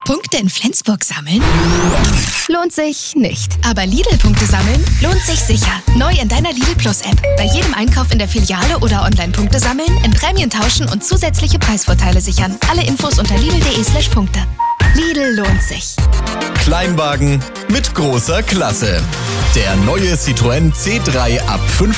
Punkte in Flensburg sammeln? Lohnt sich nicht. Aber Lidl-Punkte sammeln lohnt sich sicher. Neu in deiner Lidl Plus-App. Bei jedem Einkauf in der Filiale oder online Punkte sammeln, in Prämien tauschen und zusätzliche Preisvorteile sichern. Alle Infos unter lidl.de/Punkte. Lidl lohnt sich. Kleinwagen mit großer Klasse. Der neue Citroën C3 ab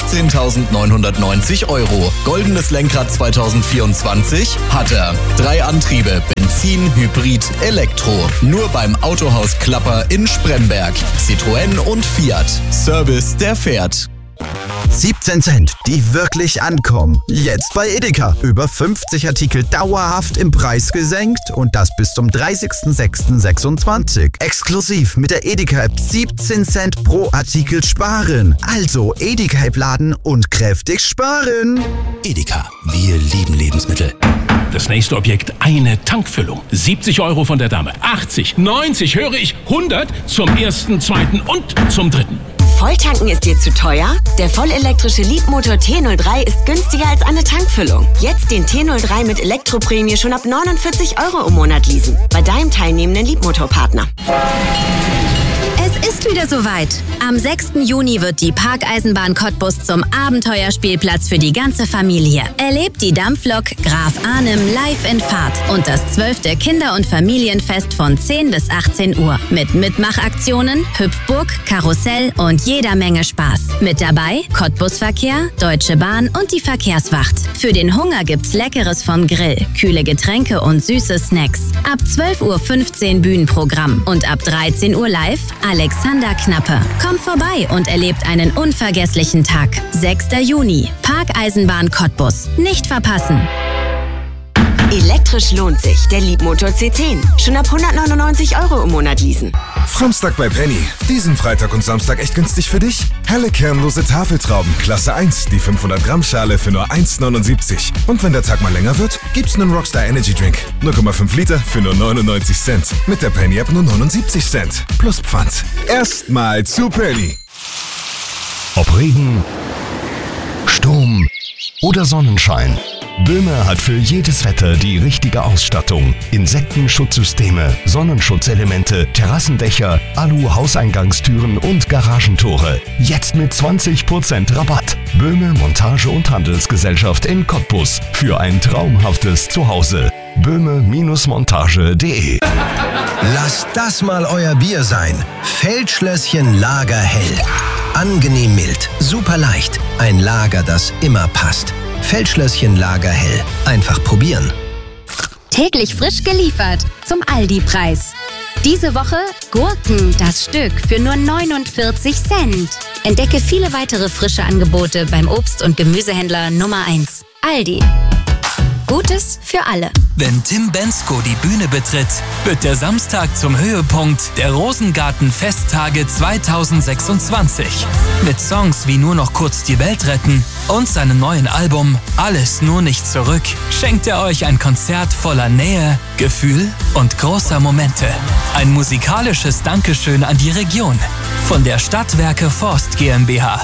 15.990 €. Goldenes Lenkrad 2024 hat er. 3 Antriebe, Benzin, Hybrid, Elektro. Nur beim Autohaus Klapper in Spremberg. Citroën und Fiat. Service, der fährt. 17 Cent, die wirklich ankommen. Jetzt bei Edeka. Über 50 Artikel dauerhaft im Preis gesenkt und das bis zum 30.06.26. Exklusiv mit der Edeka-App 17 Cent pro Artikel sparen. Also Edeka-App laden und kräftig sparen. Edeka, wir lieben Lebensmittel. Das nächste Objekt, eine Tankfüllung. 70 € von der Dame. 80, 90, höre ich 100 zum ersten, zweiten und zum dritten. Volltanken ist dir zu teuer? Der vollelektrische Leapmotor T03 ist günstiger als eine Tankfüllung. Jetzt den T03 mit Elektroprämie schon ab 49 € im Monat leasen. Bei deinem teilnehmenden Leapmotor-Partner. Es ist wieder soweit. Am 6. Juni wird die Parkeisenbahn Cottbus zum Abenteuerspielplatz für die ganze Familie. Erlebt die Dampflok Graf Arnim live in Fahrt und das 12. Kinder- und Familienfest von 10 bis 18 Uhr. Mit Mitmachaktionen, Hüpfburg, Karussell und jeder Menge Spaß. Mit dabei Cottbusverkehr, Deutsche Bahn und die Verkehrswacht. Für den Hunger gibt's Leckeres vom Grill, kühle Getränke und süße Snacks. Ab 12:15 Uhr Bühnenprogramm und ab 13 Uhr live Alexander Knappe. Kommt vorbei und erlebt einen unvergesslichen Tag. 6. Juni, Parkeisenbahn Cottbus. Nicht verpassen. Elektrisch lohnt sich. Der Leapmotor C10. Schon ab 199 € im Monat leasen. Samstag bei Penny. Diesen Freitag und Samstag echt günstig für dich? Helle kernlose Tafeltrauben, Klasse 1, die 500 Gramm Schale für nur 1,79. Und wenn der Tag mal länger wird, gibt's einen Rockstar Energy Drink. 0,5 Liter für nur 99 Cent. Mit der Penny App nur 79 Cent. Plus Pfand. Erstmal zu Penny. Ob Regen, Sturm oder Sonnenschein. Böhme hat für jedes Wetter die richtige Ausstattung. Insektenschutzsysteme, Sonnenschutzelemente, Terrassendächer, Alu-Hauseingangstüren und Garagentore. Jetzt mit 20% Rabatt. Böhme Montage- und Handelsgesellschaft in Cottbus. Für ein traumhaftes Zuhause. böhme-montage.de. Lasst das mal euer Bier sein. Feldschlösschen Lager Hell. Angenehm mild, super leicht. Ein Lager, das immer passt. Feldschlösschen Lager Hell. Einfach probieren. Täglich frisch geliefert zum Aldi-Preis. Diese Woche Gurken, das Stück, für nur 49 Cent. Entdecke viele weitere frische Angebote beim Obst- und Gemüsehändler Nummer 1. Aldi. Gutes für alle. Wenn Tim Bensko die Bühne betritt, wird der Samstag zum Höhepunkt der Rosengarten-Festtage 2026. Mit Songs wie Nur noch kurz die Welt retten und seinem neuen Album Alles nur nicht zurück schenkt er euch ein Konzert voller Nähe, Gefühl und großer Momente. Ein musikalisches Dankeschön an die Region von der Stadtwerke Forst GmbH.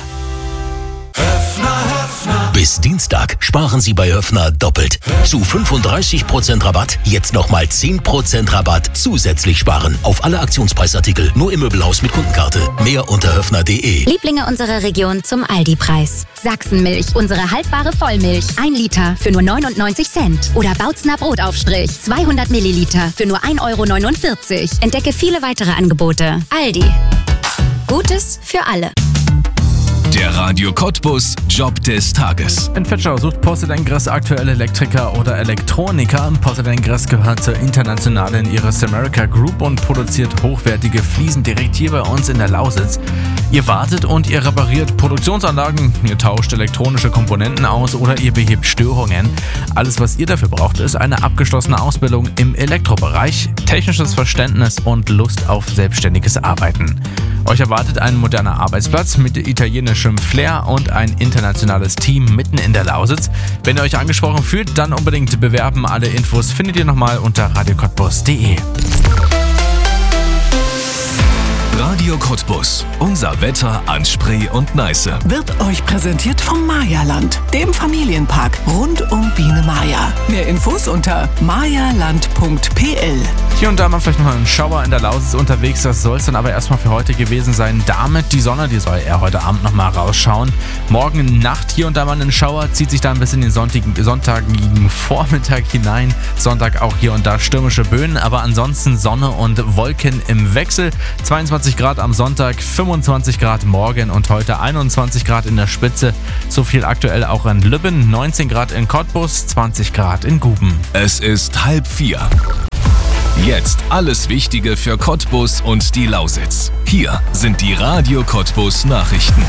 Bis Dienstag sparen Sie bei Höffner doppelt. Zu 35% Rabatt, jetzt nochmal 10% Rabatt zusätzlich sparen. Auf alle Aktionspreisartikel, nur im Möbelhaus mit Kundenkarte. Mehr unter höffner.de. Lieblinge unserer Region zum Aldi-Preis. Sachsenmilch, unsere haltbare Vollmilch. 1 Liter für nur 99 Cent. Oder Bautzner Brotaufstrich, 200 Milliliter für nur 1,49 €. Entdecke viele weitere Angebote. Aldi. Gutes für alle. Der Radio Cottbus Job des Tages. In Fetschau sucht Porzellangress aktuell Elektriker oder Elektroniker. Porzellangress gehört zur internationalen Iris America Group und produziert hochwertige Fliesen direkt hier bei uns in der Lausitz. Ihr wartet und ihr repariert Produktionsanlagen, ihr tauscht elektronische Komponenten aus oder ihr behebt Störungen. Alles, was ihr dafür braucht, ist eine abgeschlossene Ausbildung im Elektrobereich, technisches Verständnis und Lust auf selbstständiges Arbeiten. Euch erwartet ein moderner Arbeitsplatz mit italienischem Flair und ein internationales Team mitten in der Lausitz. Wenn ihr euch angesprochen fühlt, dann unbedingt bewerben. Alle Infos findet ihr nochmal unter radiocottbus.de. Radio Radio Cottbus. Unser Wetter an Spree und Neiße. Wird euch präsentiert vom Mayaland, dem Familienpark rund um Biene Maya. Mehr Infos unter mayaland.pl. Hier und da mal vielleicht noch einen Schauer in der Lausitz unterwegs. Das soll es dann aber erstmal für heute gewesen sein. Damit die Sonne, die soll eher heute Abend nochmal rausschauen. Morgen Nacht hier und da mal ein Schauer, zieht sich da ein bisschen in den sonntagigen Vormittag hinein. Sonntag auch hier und da stürmische Böen, aber ansonsten Sonne und Wolken im Wechsel. 22 Grad am Sonntag, 25 Grad morgen und heute 21 Grad in der Spitze. So viel aktuell auch in Lübben, 19 Grad in Cottbus, 20 Grad in Guben. Es ist 3:30. Jetzt alles Wichtige für Cottbus und die Lausitz. Hier sind die Radio Cottbus Nachrichten.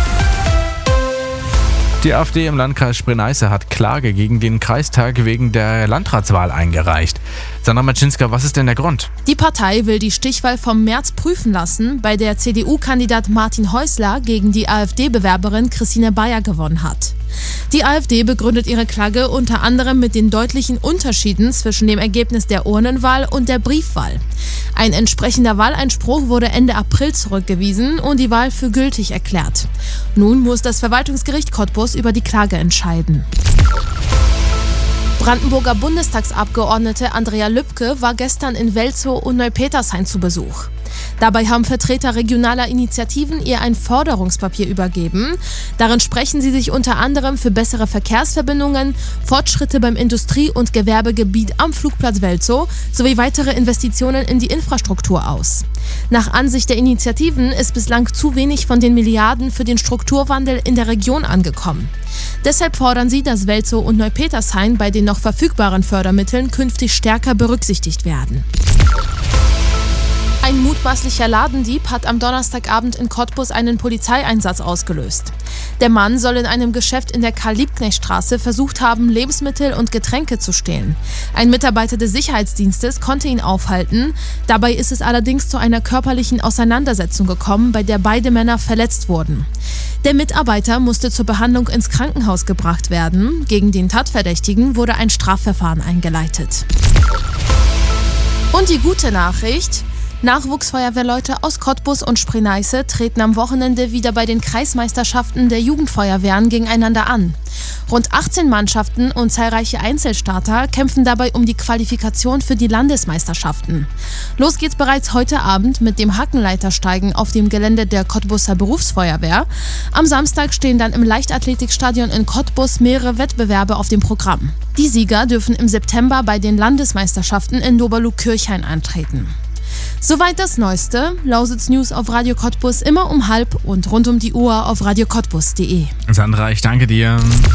Die AfD im Landkreis Spree-Neiße hat Klage gegen den Kreistag wegen der Landratswahl eingereicht. Sandra Matschinska, was ist denn der Grund? Die Partei will die Stichwahl vom März prüfen lassen, bei der CDU-Kandidat Martin Häusler gegen die AfD-Bewerberin Christine Bayer gewonnen hat. Die AfD begründet ihre Klage unter anderem mit den deutlichen Unterschieden zwischen dem Ergebnis der Urnenwahl und der Briefwahl. Ein entsprechender Wahleinspruch wurde Ende April zurückgewiesen und die Wahl für gültig erklärt. Nun muss das Verwaltungsgericht Cottbus über die Klage entscheiden. Brandenburger Bundestagsabgeordnete Andrea Lübke war gestern in Welzow und Neupetershain zu Besuch. Dabei haben Vertreter regionaler Initiativen ihr ein Forderungspapier übergeben. Darin sprechen sie sich unter anderem für bessere Verkehrsverbindungen, Fortschritte beim Industrie- und Gewerbegebiet am Flugplatz Welzow sowie weitere Investitionen in die Infrastruktur aus. Nach Ansicht der Initiativen ist bislang zu wenig von den Milliarden für den Strukturwandel in der Region angekommen. Deshalb fordern sie, dass Welzow und Neupetershain bei den noch verfügbaren Fördermitteln künftig stärker berücksichtigt werden. Ein mutmaßlicher Ladendieb hat am Donnerstagabend in Cottbus einen Polizeieinsatz ausgelöst. Der Mann soll in einem Geschäft in der Karl-Liebknecht-Straße versucht haben, Lebensmittel und Getränke zu stehlen. Ein Mitarbeiter des Sicherheitsdienstes konnte ihn aufhalten. Dabei ist es allerdings zu einer körperlichen Auseinandersetzung gekommen, bei der beide Männer verletzt wurden. Der Mitarbeiter musste zur Behandlung ins Krankenhaus gebracht werden. Gegen den Tatverdächtigen wurde ein Strafverfahren eingeleitet. Und die gute Nachricht: Nachwuchsfeuerwehrleute aus Cottbus und Spree-Neiße treten am Wochenende wieder bei den Kreismeisterschaften der Jugendfeuerwehren gegeneinander an. Rund 18 Mannschaften und zahlreiche Einzelstarter kämpfen dabei um die Qualifikation für die Landesmeisterschaften. Los geht's bereits heute Abend mit dem Hackenleitersteigen auf dem Gelände der Cottbuser Berufsfeuerwehr. Am Samstag stehen dann im Leichtathletikstadion in Cottbus mehrere Wettbewerbe auf dem Programm. Die Sieger dürfen im September bei den Landesmeisterschaften in Doberlug-Kirchhain antreten. Soweit das Neueste. Lausitz News auf Radio Cottbus immer um 12:30 und rund um die Uhr auf radiocottbus.de. Sandra, ich danke dir.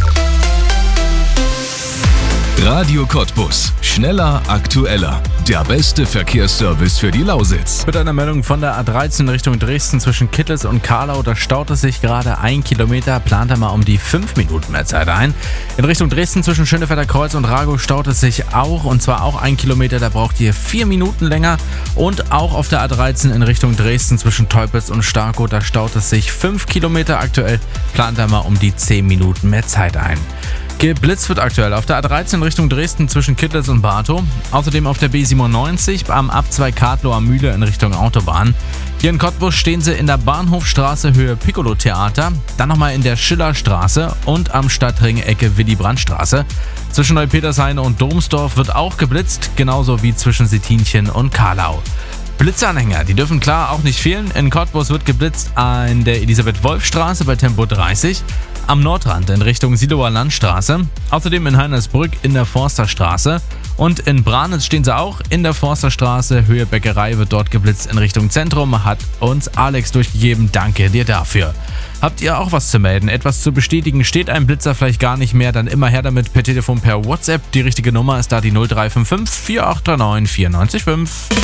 Radio Cottbus. Schneller, aktueller. Der beste Verkehrsservice für die Lausitz. Mit einer Meldung von der A13 in Richtung Dresden zwischen Kittels und Karlau. Da staut es sich gerade 1 Kilometer. Plant er mal um die 5 Minuten mehr Zeit ein. In Richtung Dresden zwischen Schönefelder Kreuz und Ragow staut es sich auch. Und zwar auch 1 Kilometer. Da braucht ihr 4 Minuten länger. Und auch auf der A13 in Richtung Dresden zwischen Teupitz und Starkow. Da staut es sich 5 Kilometer aktuell. Plant er mal um die 10 Minuten mehr Zeit ein. Geblitzt wird aktuell auf der A13 Richtung Dresden zwischen Kittels und Bartow. Außerdem auf der B97 am Abzweig Kartloer Mühle in Richtung Autobahn. Hier in Cottbus stehen sie in der Bahnhofstraße Höhe Piccolo-Theater, dann nochmal in der Schillerstraße und am Stadtring Ecke Willy-Brandt-Straße. Zwischen Neupetershain und Domsdorf wird auch geblitzt, genauso wie zwischen Sittinchen und Karlau. Blitzanhänger, die dürfen klar auch nicht fehlen. In Cottbus wird geblitzt an der Elisabeth-Wolf-Straße bei Tempo 30, am Nordrand in Richtung Siloer Landstraße, außerdem in Heinersbrück in der Forsterstraße und in Branitz stehen sie auch in der Forsterstraße, Höhe Bäckerei wird dort geblitzt in Richtung Zentrum, hat uns Alex durchgegeben, danke dir dafür. Habt ihr auch was zu melden, etwas zu bestätigen, steht ein Blitzer vielleicht gar nicht mehr, dann immer her damit per Telefon, per WhatsApp, die richtige Nummer ist da die 0355 4839 495.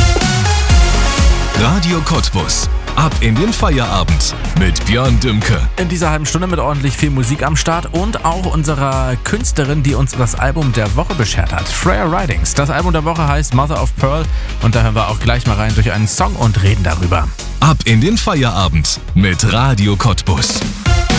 Radio Cottbus. Ab in den Feierabend mit Björn Dümke. In dieser halben Stunde mit ordentlich viel Musik am Start und auch unserer Künstlerin, die uns das Album der Woche beschert hat, Freya Ridings. Das Album der Woche heißt Mother of Pearl und da hören wir auch gleich mal rein durch einen Song und reden darüber. Ab in den Feierabend mit Radio Cottbus.